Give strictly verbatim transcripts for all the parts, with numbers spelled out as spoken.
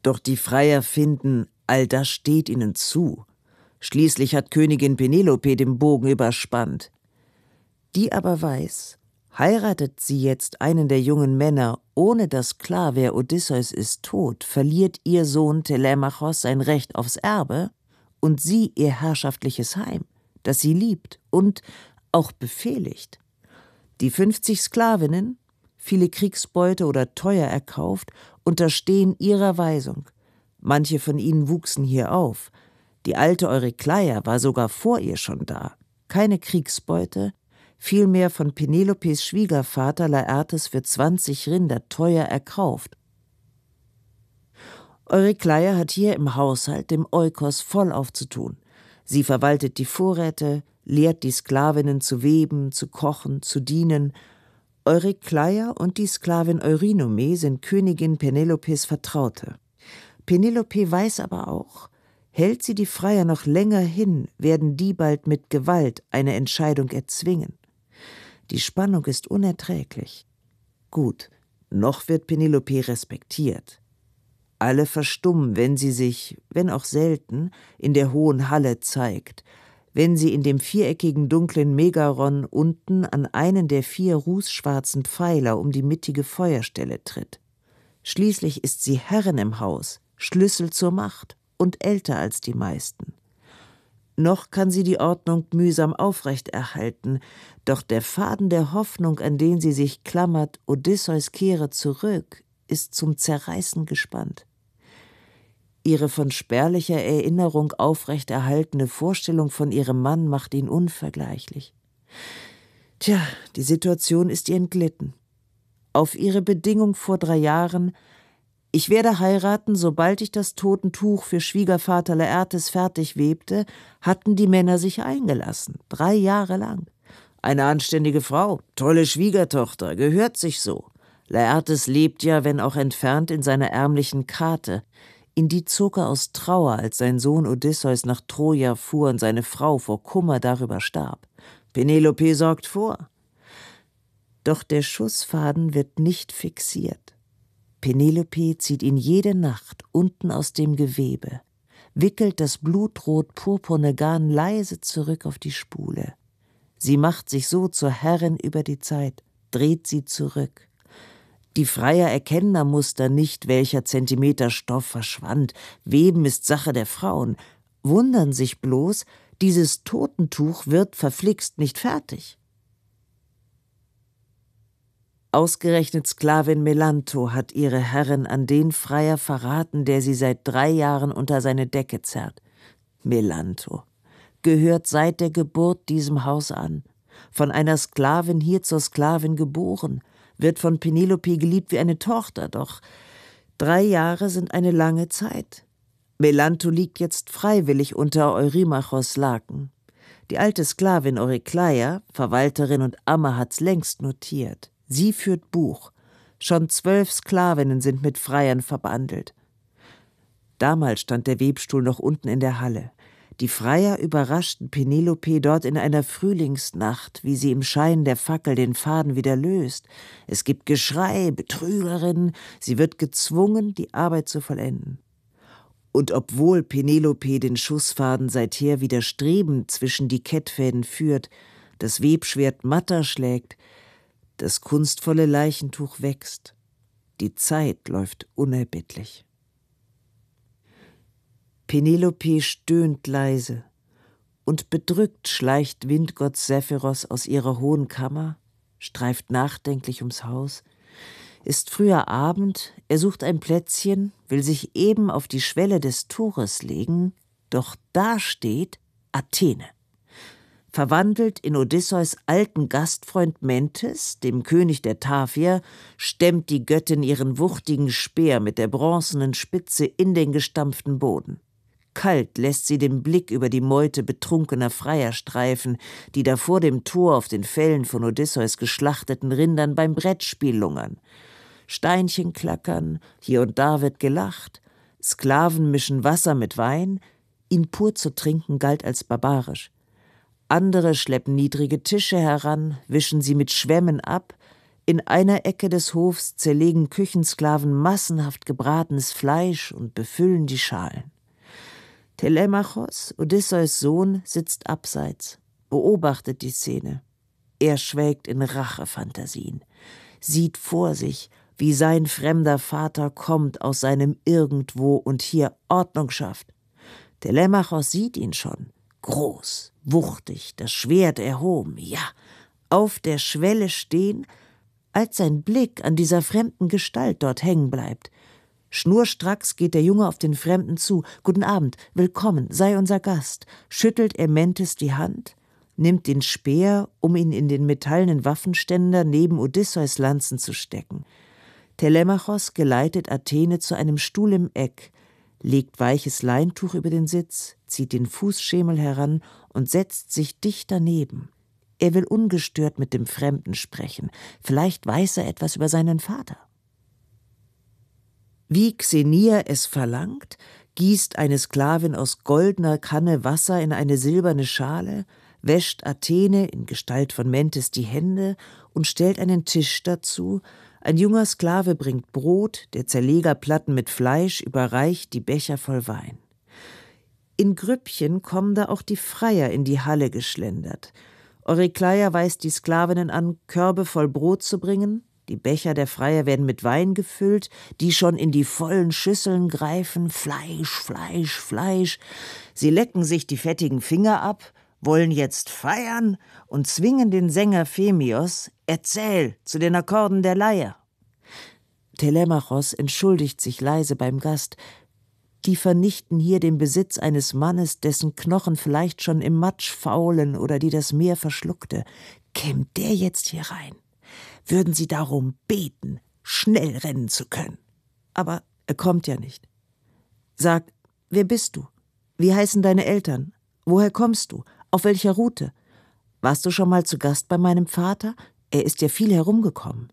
Doch die Freier finden, all das steht ihnen zu. Schließlich hat Königin Penelope den Bogen überspannt. Die aber weiß, heiratet sie jetzt einen der jungen Männer, ohne dass klar, wer Odysseus ist, tot, verliert ihr Sohn Telemachos sein Recht aufs Erbe und sie ihr herrschaftliches Heim, das sie liebt und auch befehligt. Die fünfzig Sklavinnen, viele Kriegsbeute oder teuer erkauft, unterstehen ihrer Weisung. Manche von ihnen wuchsen hier auf. Die alte Eurykleia war sogar vor ihr schon da. Keine Kriegsbeute, vielmehr von Penelopes Schwiegervater Laertes für zwanzig Rinder teuer erkauft. Eurykleia hat hier im Haushalt dem Eukos voll aufzutun. Sie verwaltet die Vorräte, lehrt die Sklavinnen zu weben, zu kochen, zu dienen. Eurykleia und die Sklavin Eurynome sind Königin Penelopes Vertraute. Penelope weiß aber auch, hält sie die Freier noch länger hin, werden die bald mit Gewalt eine Entscheidung erzwingen. Die Spannung ist unerträglich. Gut, noch wird Penelope respektiert. Alle verstummen, wenn sie sich, wenn auch selten, in der hohen Halle zeigt, wenn sie in dem viereckigen dunklen Megaron unten an einen der vier rußschwarzen Pfeiler um die mittige Feuerstelle tritt. Schließlich ist sie Herrin im Haus, Schlüssel zur Macht und älter als die meisten. Noch kann sie die Ordnung mühsam aufrechterhalten, doch der Faden der Hoffnung, an den sie sich klammert, Odysseus kehre zurück, ist zum Zerreißen gespannt. Ihre von spärlicher Erinnerung aufrechterhaltene Vorstellung von ihrem Mann macht ihn unvergleichlich. Tja, die Situation ist ihr entglitten. Auf ihre Bedingung vor drei Jahren: Ich werde heiraten, sobald ich das Totentuch für Schwiegervater Laertes fertig webte, hatten die Männer sich eingelassen, drei Jahre lang. Eine anständige Frau, tolle Schwiegertochter, gehört sich so. Laertes lebt ja, wenn auch entfernt, in seiner ärmlichen Kate. In die zog er aus Trauer, als sein Sohn Odysseus nach Troja fuhr und seine Frau vor Kummer darüber starb. Penelope sorgt vor. Doch der Schussfaden wird nicht fixiert. Penelope zieht ihn jede Nacht unten aus dem Gewebe, wickelt das blutrot-purpurne Garn leise zurück auf die Spule. Sie macht sich so zur Herrin über die Zeit, dreht sie zurück. Die Freier erkennen am Muster nicht, welcher Zentimeter Stoff verschwand. Weben ist Sache der Frauen. Wundern sich bloß, dieses Totentuch wird verflixt nicht fertig. Ausgerechnet Sklavin Melantho hat ihre Herrin an den Freier verraten, der sie seit drei Jahren unter seine Decke zerrt. Melantho gehört seit der Geburt diesem Haus an, von einer Sklavin hier zur Sklavin geboren, wird von Penelope geliebt wie eine Tochter, doch drei Jahre sind eine lange Zeit. Melantho liegt jetzt freiwillig unter Eurymachos Laken. Die alte Sklavin Eurykleia, Verwalterin und Amme, hat's längst notiert. Sie führt Buch. Schon zwölf Sklavinnen sind mit Freiern verbandelt. Damals stand der Webstuhl noch unten in der Halle. Die Freier überraschten Penelope dort in einer Frühlingsnacht, wie sie im Schein der Fackel den Faden wieder löst. Es gibt Geschrei, Betrügerin, sie wird gezwungen, die Arbeit zu vollenden. Und obwohl Penelope den Schussfaden seither widerstrebend zwischen die Kettfäden führt, das Webschwert matter schlägt, das kunstvolle Leichentuch wächst. Die Zeit läuft unerbittlich. Penelope stöhnt leise, und bedrückt schleicht Windgott Zephyros aus ihrer hohen Kammer, streift nachdenklich ums Haus. Ist früher Abend, er sucht ein Plätzchen, will sich eben auf die Schwelle des Tores legen, doch da steht Athene. Verwandelt in Odysseus alten Gastfreund Mentes, dem König der Taphier, stemmt die Göttin ihren wuchtigen Speer mit der bronzenen Spitze in den gestampften Boden. Kalt lässt sie den Blick über die Meute betrunkener Freier streifen, die da vor dem Tor auf den Fellen von Odysseus geschlachteten Rindern beim Brettspiel lungern. Steinchen klackern, hier und da wird gelacht, Sklaven mischen Wasser mit Wein, ihn pur zu trinken galt als barbarisch. Andere schleppen niedrige Tische heran, wischen sie mit Schwämmen ab, In einer Ecke des Hofs zerlegen Küchensklaven massenhaft gebratenes Fleisch und befüllen die Schalen. Telemachos, Odysseus Sohn, sitzt abseits, beobachtet die Szene. Er schwelgt in Rachefantasien, sieht vor sich, wie sein fremder Vater kommt aus seinem Irgendwo und hier Ordnung schafft. Telemachos sieht ihn schon, groß, wuchtig, das Schwert erhoben, ja, auf der Schwelle stehen, als sein Blick an dieser fremden Gestalt dort hängen bleibt. Schnurstracks geht der Junge auf den Fremden zu. »Guten Abend, willkommen, sei unser Gast«, schüttelt er Mentes die Hand, nimmt den Speer, um ihn in den metallenen Waffenständer neben Odysseus Lanzen zu stecken. Telemachos geleitet Athene zu einem Stuhl im Eck, legt weiches Leintuch über den Sitz, zieht den Fußschemel heran und setzt sich dicht daneben. Er will ungestört mit dem Fremden sprechen. Vielleicht weiß er etwas über seinen Vater. Wie Xenia es verlangt, gießt eine Sklavin aus goldener Kanne Wasser in eine silberne Schale, wäscht Athene in Gestalt von Mentes die Hände und stellt einen Tisch dazu. Ein junger Sklave bringt Brot, der Zerleger Platten mit Fleisch, überreicht die Becher voll Wein. In Grüppchen kommen da auch die Freier in die Halle geschlendert. Eurykleia weist die Sklavinnen an, Körbe voll Brot zu bringen. Die Becher der Freier werden mit Wein gefüllt, die schon in die vollen Schüsseln greifen. Fleisch, Fleisch, Fleisch. Sie lecken sich die fettigen Finger ab, wollen jetzt feiern und zwingen den Sänger Phemios, erzähl zu den Akkorden der Leier. Telemachos entschuldigt sich leise beim Gast. Die vernichten hier den Besitz eines Mannes, dessen Knochen vielleicht schon im Matsch faulen oder die das Meer verschluckte. Käme der jetzt hier rein, würden sie darum beten, schnell rennen zu können. Aber er kommt ja nicht. Sag, wer bist du? Wie heißen deine Eltern? Woher kommst du? Auf welcher Route? Warst du schon mal zu Gast bei meinem Vater? Er ist ja viel herumgekommen.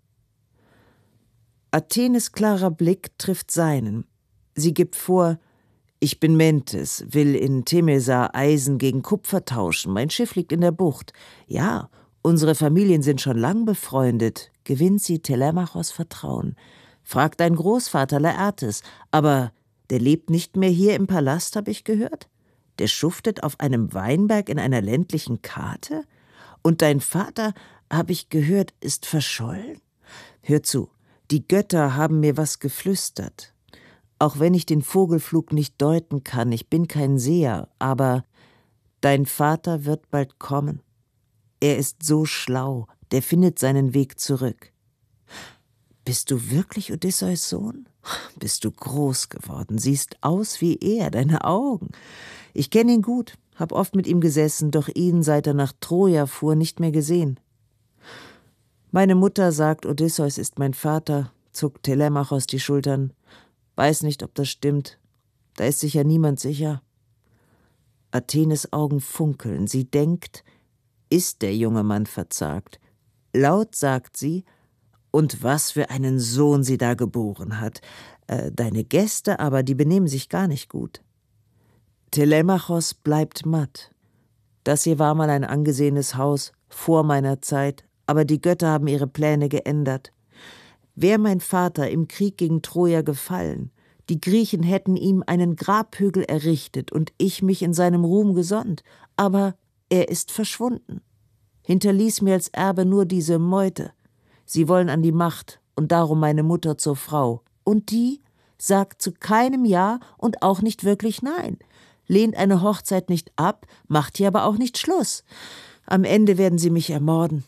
Athenes klarer Blick trifft seinen. Sie gibt vor, ich bin Mentes, will in Temesa Eisen gegen Kupfer tauschen. Mein Schiff liegt in der Bucht. Ja, unsere Familien sind schon lang befreundet. Gewinnt sie Telemachos Vertrauen. Fragt dein Großvater Laertes, aber der lebt nicht mehr hier im Palast, habe ich gehört? Der schuftet auf einem Weinberg in einer ländlichen Karte? Und dein Vater, habe ich gehört, ist verschollen? Hör zu, die Götter haben mir was geflüstert. Auch wenn ich den Vogelflug nicht deuten kann, ich bin kein Seher, aber dein Vater wird bald kommen. Er ist so schlau, der findet seinen Weg zurück. Bist du wirklich Odysseus Sohn? Bist du groß geworden, siehst aus wie er, deine Augen. Ich kenne ihn gut, hab oft mit ihm gesessen, doch ihn, seit er nach Troja fuhr, nicht mehr gesehen. Meine Mutter sagt, Odysseus ist mein Vater, zuckt Telemachos die Schultern. Weiß nicht, ob das stimmt. Da ist sich ja niemand sicher. Athenes Augen funkeln. Sie denkt, ist der junge Mann verzagt. Laut sagt sie, und was für einen Sohn sie da geboren hat. Äh, deine Gäste aber, die benehmen sich gar nicht gut. Telemachos bleibt matt. Das hier war mal ein angesehenes Haus, vor meiner Zeit, aber die Götter haben ihre Pläne geändert. Wär mein Vater im Krieg gegen Troja gefallen, die Griechen hätten ihm einen Grabhügel errichtet und ich mich in seinem Ruhm gesonnt, aber er ist verschwunden. Hinterließ mir als Erbe nur diese Meute. Sie wollen an die Macht und darum meine Mutter zur Frau. Und die sagt zu keinem Ja und auch nicht wirklich Nein, lehnt eine Hochzeit nicht ab, macht hier aber auch nicht Schluss. Am Ende werden sie mich ermorden.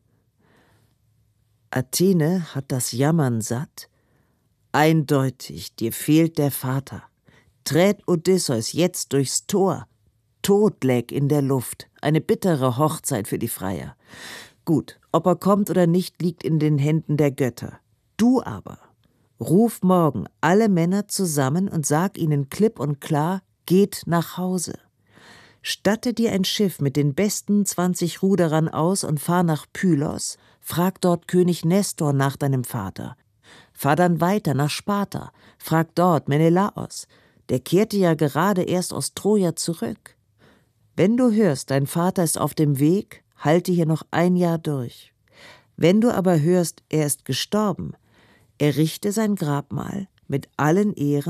Athene hat das Jammern satt. Eindeutig, dir fehlt der Vater. Träd Odysseus jetzt durchs Tor. Tod läg in der Luft, eine bittere Hochzeit für die Freier. Gut, ob er kommt oder nicht, liegt in den Händen der Götter. Du aber, ruf morgen alle Männer zusammen und sag ihnen klipp und klar, geht nach Hause. Statte dir ein Schiff mit den besten zwanzig Ruderern aus und fahr nach Pylos, frag dort König Nestor nach deinem Vater. Fahr dann weiter nach Sparta, frag dort Menelaos, der kehrte ja gerade erst aus Troja zurück. Wenn du hörst, dein Vater ist auf dem Weg, halte hier noch ein Jahr durch. Wenn du aber hörst, er ist gestorben, errichte sein Grabmal mit allen Ehren